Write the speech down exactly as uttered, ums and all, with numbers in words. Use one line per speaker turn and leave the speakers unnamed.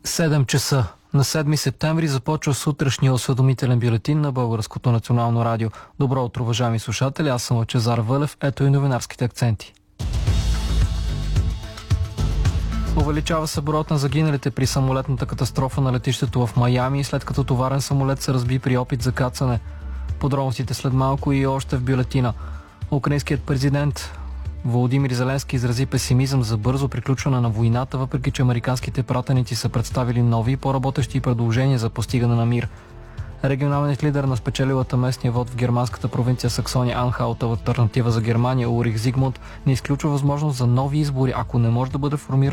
седем часа. На седми септември започва сутрешния осведомителен бюлетин на Българското национално радио. Добро утро, уважаеми слушатели, аз съм Лъчезар Вълев. Ето и новинарските акценти. Увеличава се броят на загиналите при самолетната катастрофа на летището в Майами, след като товарен самолет се разби при опит за кацане. Подробностите след малко и още в бюлетина. Украинският президент Володимир Зеленски изрази песимизъм за бързо приключване на войната, въпреки че американските пратеници са представили нови и по-работещи предложения за постигане на мир. Регионалният лидер на спечелилата местния вод в германската провинция Саксония Анхалт, алтернатива за Германия, Улрих Зигмунд, не изключва възможност за нови избори, ако не може да бъде формиран